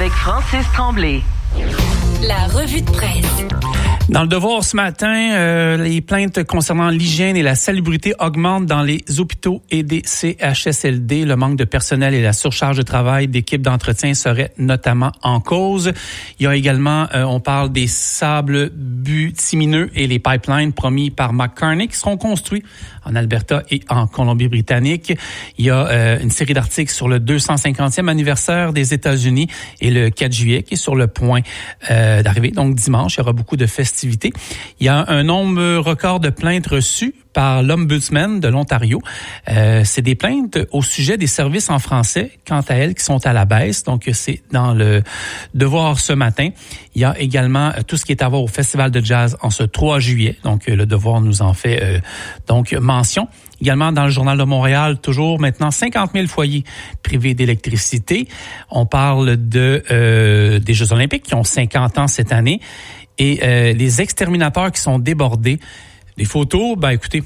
avec Francis Tremblay. La revue de presse. Dans le Devoir ce matin, les plaintes concernant l'hygiène et la salubrité augmentent dans les hôpitaux et des CHSLD. Le manque de personnel et la surcharge de travail d'équipes d'entretien seraient notamment en cause. Il y a également, on parle des sables bitumineux et les pipelines promis par McCartney qui seront construits en Alberta et en Colombie-Britannique. Il y a une série d'articles sur le 250e anniversaire des États-Unis et le 4 juillet qui est sur le point d'arriver. Donc dimanche, il y aura beaucoup de festivités. Il y a un nombre record de plaintes reçues par l'Ombudsman de l'Ontario. C'est des plaintes au sujet des services en français, quant à elles, qui sont à la baisse. Donc, c'est dans le Devoir ce matin. Il y a également tout ce qui est à voir au Festival de jazz en ce 3 juillet. Donc, le Devoir nous en fait donc mention. Également, dans le Journal de Montréal, toujours maintenant 50 000 foyers privés d'électricité. On parle de des Jeux olympiques qui ont 50 ans cette année. Et les exterminateurs qui sont débordés. Des photos, écoutez,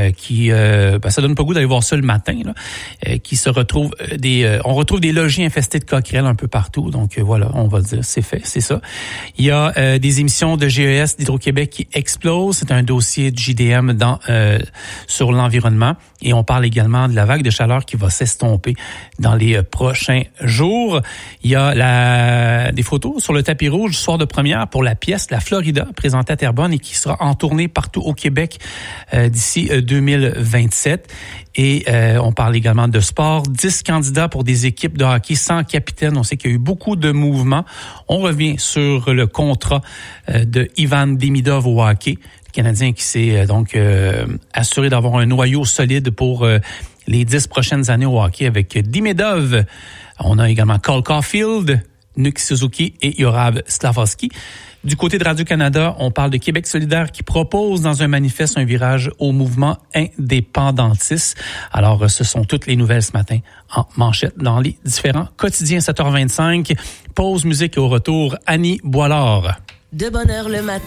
ça donne pas goût d'aller voir ça le matin, là, qui se retrouvent on retrouve des logis infestés de coquerelles un peu partout. Donc voilà, on va dire, c'est fait, c'est ça. Il y a des émissions de GES d'Hydro-Québec qui explosent. C'est un dossier du JDM sur l'environnement. Et on parle également de la vague de chaleur qui va s'estomper dans les prochains jours. Il y a des photos sur le tapis rouge du soir de première pour la pièce La Florida, présentée à Terrebonne et qui sera en tournée partout au Québec d'ici 2027. Et on parle également de sport. 10 candidats pour des équipes de hockey sans capitaine. On sait qu'il y a eu beaucoup de mouvements. On revient sur le contrat de Ivan Demidov au hockey. Le Canadien qui s'est donc assuré d'avoir un noyau solide pour les 10 prochaines années au hockey avec Demidov. On a également Cole Caulfield, Nick Suzuki et Yorav Slavkovski. Du côté de Radio-Canada, on parle de Québec solidaire qui propose dans un manifeste un virage au mouvement indépendantiste. Alors, ce sont toutes les nouvelles ce matin en manchette dans les différents quotidiens. 7h25, pause musique et au retour, Annie Boilard. De bonne heure le matin.